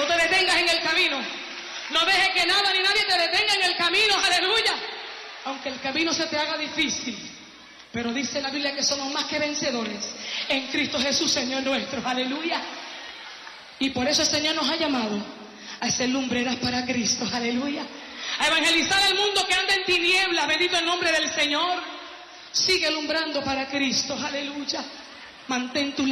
No te detengas en el camino. No dejes que nada ni nadie te detenga en el camino, aleluya. Aunque el camino se te haga difícil, pero dice la Biblia que somos más que vencedores en Cristo Jesús, Señor nuestro, aleluya. Y por eso el Señor nos ha llamado a ser lumbreras para Cristo, aleluya. A evangelizar al mundo que anda en tinieblas, bendito el nombre del Señor. Sigue alumbrando para Cristo, aleluya. Mantén tu